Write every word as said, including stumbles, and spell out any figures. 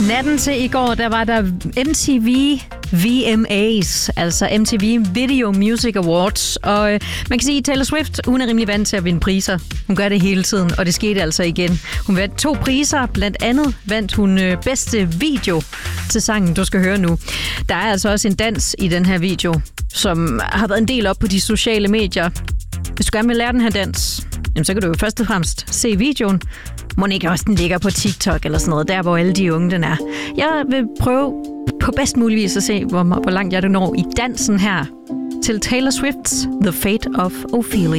Natten til i går, der var der M T V V M A's, altså M T V Video Music Awards. Og øh, man kan sige, at Taylor Swift, hun er rimelig vant til at vinde priser. Hun gør det hele tiden, og det skete altså igen. Hun vandt to priser, blandt andet vandt hun øh, bedste video til sangen, du skal høre nu. Der er altså også en dans i den her video, som har været en del op på de sociale medier. Hvis du gerne vil lære den her dans, jamen, så kan du jo først og fremmest se videoen. Må ikke også den ligger på TikTok eller sådan noget, der hvor alle de unge den er. Jeg vil prøve på bedst mulig vis at se, hvor, hvor langt jeg du når i dansen her til Taylor Swift's The Fate of Ophelia.